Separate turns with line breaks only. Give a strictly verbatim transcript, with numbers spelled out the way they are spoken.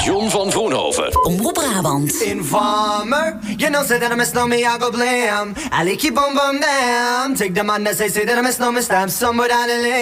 John van Vroenhoven.
Omroep Brabant.
Informer, you know say that I miss no me, I go blame. I like you boom boom damn. Take the man that say say that I miss no me, stamp somewhere down the lane.